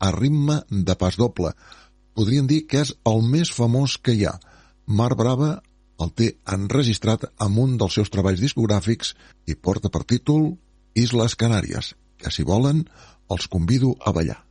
a ritme de pas doble. Podríem dir que és el més famós que hi ha. Mar Brava el té enregistrat amb un dels seus treballs discogràfics i porta per títol Isles Canàries, que si volen els convido a ballar.